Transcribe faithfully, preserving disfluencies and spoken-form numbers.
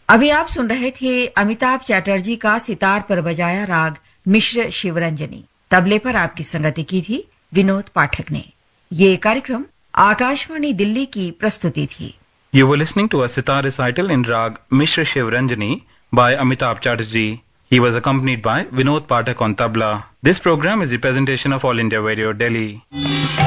अभी आप सुन रहे थे अमिताभ चैटर्जी का सितार पर बजाया राग मिश्र शिवरंजनी। तबले पर आपकी संगति की थी विनोद पाठक ने। ये कार्यक्रम आकाशवाणी दिल्ली की प्रस्तुति थी। You were listening to a sitar recital in Rag Mishra Shivranjani by Amitabh Chatterjee. He was accompanied by Vinod Pathak on tabla. This program is a presentation of All India Radio, Delhi.